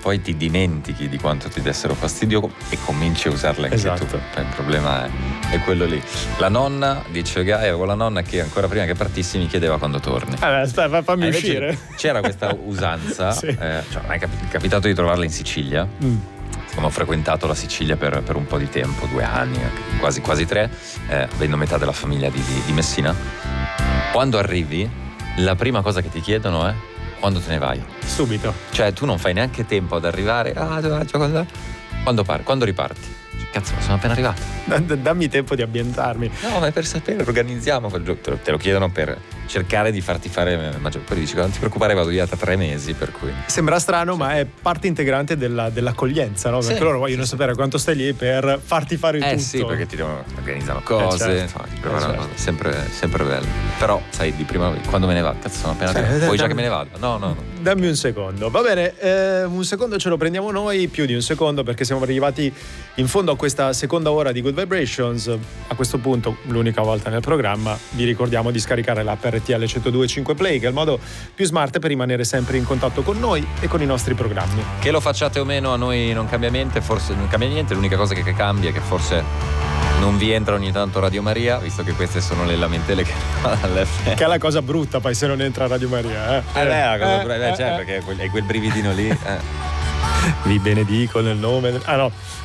poi ti dimentichi di quanto ti dessero fastidio e cominci a usarle anche tu. Il problema è quello lì. La nonna, dice Gaia, avevo la nonna che ancora prima che partissi mi chiedeva quando torni. Aspetta, fammi uscire. C'era questa usanza, sì. Cioè, mi è capitato di trovarla in Sicilia. Ho frequentato la Sicilia per un po' di tempo, 2 anni, quasi 3, avendo metà della famiglia di Messina. Quando arrivi, la prima cosa che ti chiedono è: quando te ne vai? Subito. Cioè tu non fai neanche tempo ad arrivare. Quando riparti? Cazzo, sono appena arrivato. Dammi tempo di ambientarmi. No, ma è per sapere, organizziamo quel gioco. Te lo chiedono per cercare di farti fare maggior. Poi dici: non ti preoccupare, vado via tra 3 mesi, per cui. Sembra strano, ma è parte integrante dell'accoglienza, no? Perché loro vogliono sapere quanto stai lì per farti fare tutto. Sì, perché ti devono organizzare cose, ti preparano cose. Sempre bello. Però, sai, di prima, quando me ne vado? Cazzo, sono appena arrivato. Vuoi già che me ne vado? No. Dammi un secondo. Va bene, un secondo ce lo prendiamo noi, più di un secondo, perché siamo arrivati in fondo a questa seconda ora di Good Vibrations. A questo punto, l'unica volta nel programma, vi ricordiamo di scaricare l'app RTL 102.5 Play, che è il modo più smart per rimanere sempre in contatto con noi e con i nostri programmi. Che lo facciate o meno, a noi non cambia niente, forse non cambia niente, l'unica cosa che cambia è che forse non vi entra ogni tanto Radio Maria, visto che queste sono le lamentele che all'FM. Che è la cosa brutta poi se non entra Radio Maria. Perché è quel brividino lì. Vi benedico nel nome. No.